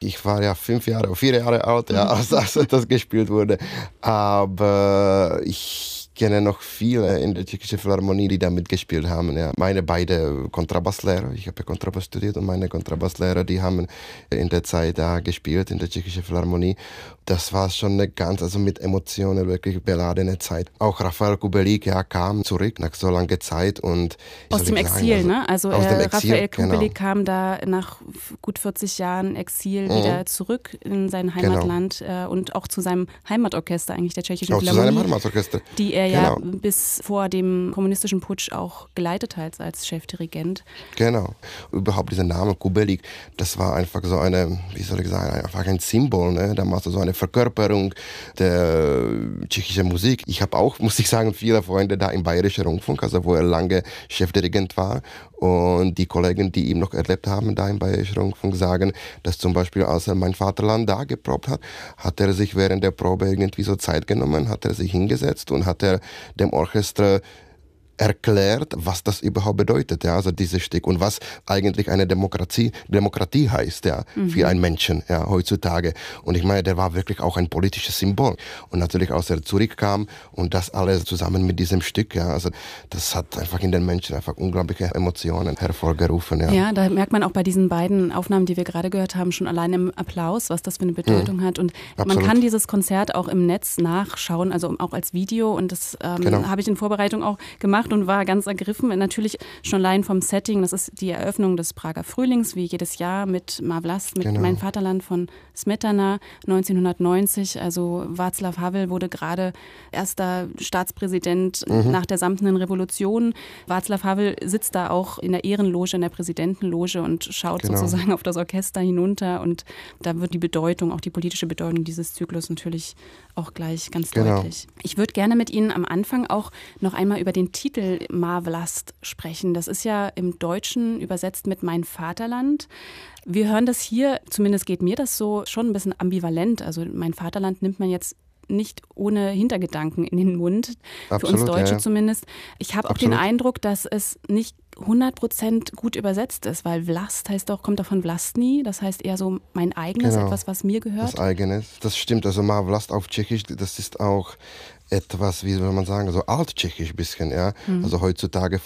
Ich war ja 4 Jahre alt, ja, als das gespielt wurde. Aber ich kenne noch viele in der Tschechischen Philharmonie, die da mitgespielt haben. Ja. Meine beiden Kontrabasslehrer, ich habe Kontrabass studiert, und meine Kontrabasslehrer, die haben in der Zeit da gespielt in der Tschechischen Philharmonie. Das war schon eine ganz, also mit Emotionen wirklich beladene Zeit. Auch Rafael Kubelik, ja, kam zurück nach so langer Zeit und aus dem Exil, ne? Also aus dem Exil, Rafael Kubelik kam da nach gut 40 Jahren Exil wieder zurück in sein Heimatland und auch zu seinem Heimatorchester eigentlich der Tschechischen Philharmonie. Zu seinem Heimatorchester. Die er ja bis vor dem kommunistischen Putsch auch geleitet hat als Chefdirigent. Genau. Überhaupt dieser Name Kubelik, das war einfach so eine, wie soll ich sagen, einfach ein Symbol, ne? Damals so eine Verkörperung der tschechischen Musik. Ich habe auch, muss ich sagen, viele Freunde da im Bayerischen Rundfunk, also wo er lange Chefdirigent war. Und die Kollegen, die ihn noch erlebt haben da im Bayerischen Rundfunk, sagen, dass zum Beispiel, als er Mein Vaterland da geprobt hat, hat er sich während der Probe irgendwie so Zeit genommen, hat er sich hingesetzt und hat er dem Orchester erklärt, was das überhaupt bedeutet, ja, also dieses Stück und was eigentlich eine Demokratie heißt, ja, für einen Menschen, ja, heutzutage. Und ich meine, der war wirklich auch ein politisches Symbol. Und natürlich, als er zurückkam und das alles zusammen mit diesem Stück, ja, also das hat einfach in den Menschen einfach unglaubliche Emotionen hervorgerufen, ja. Ja, da merkt man auch bei diesen beiden Aufnahmen, die wir gerade gehört haben, schon allein im Applaus, was das für eine Bedeutung hat. Und man kann dieses Konzert auch im Netz nachschauen, also auch als Video. Und das habe ich in Vorbereitung auch gemacht und war ganz ergriffen. Natürlich schon allein vom Setting, das ist die Eröffnung des Prager Frühlings, wie jedes Jahr mit Má vlast, mit Mein Vaterland von Smetana 1990. Also Václav Havel wurde gerade erster Staatspräsident nach der Samtenen Revolution. Václav Havel sitzt da auch in der Ehrenloge, in der Präsidentenloge und schaut sozusagen auf das Orchester hinunter. Und da wird die Bedeutung, auch die politische Bedeutung dieses Zyklus natürlich auch gleich ganz deutlich. Ich würde gerne mit Ihnen am Anfang auch noch einmal über den Titel Má vlast sprechen. Das ist ja im Deutschen übersetzt mit Mein Vaterland. Wir hören das hier, zumindest geht mir das so, schon ein bisschen ambivalent. Also Mein Vaterland nimmt man jetzt nicht ohne Hintergedanken in den Mund, für uns Deutsche zumindest. Ich habe auch den Eindruck, dass es nicht 100% gut übersetzt ist, weil Vlast kommt doch von Vlastní, das heißt eher so mein eigenes, etwas, was mir gehört. Das eigenes, das stimmt. Also Má vlast auf Tschechisch, das ist auch etwas, wie soll man sagen, so alttschechisch ein bisschen, ja. Also heutzutage